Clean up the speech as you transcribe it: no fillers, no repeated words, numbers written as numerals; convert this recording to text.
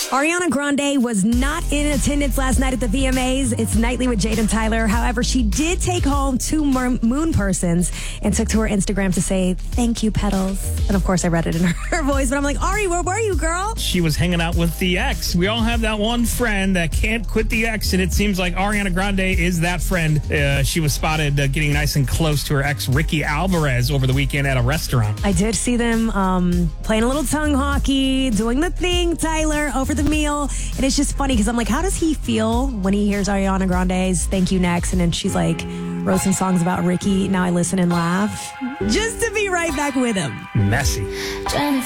Ariana Grande was not in attendance last night at the VMAs. It's Nightly with Jade and Tyler. However, she did take home 2 moon persons and took to her Instagram to say, "Thank you, Petals." And of course, I read it in her voice, but I'm like, Ari, where were you, girl? She was hanging out with the ex. We all have that one friend that can't quit the ex, and it seems like Ariana Grande is that friend. She was spotted getting nice and close to her ex, Ricky Alvarez, over the weekend at a restaurant. I did see them playing a little tongue hockey, doing the thing, Tyler, over the meal. And it's just funny because I'm like, how does he feel when he hears Ariana Grande's "Thank You Next"? And then she's like, wrote some songs about Ricky. Now I listen and laugh just to be right back with him. Messy.